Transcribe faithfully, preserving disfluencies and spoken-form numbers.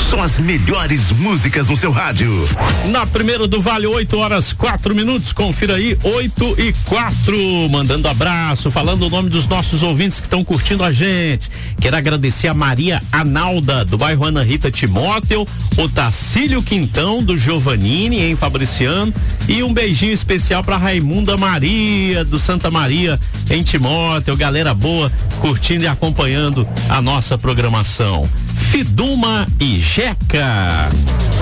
só as melhores músicas no seu rádio. Na primeira do Vale, oito horas, quatro minutos. Confira aí, oito e quatro. Mandando abraço, falando o nome dos nossos ouvintes que estão curtindo a gente. Quero agradecer a Maria Analda, do bairro Ana Rita Timóteo, o Tacílio Quintão, do Giovanini, em Fabriciano, e um beijinho especial para Raimunda Maria, do Santa Maria, em Timóteo. Galera boa, curtindo e acompanhando a nossa programação. Fiduma e Jeca.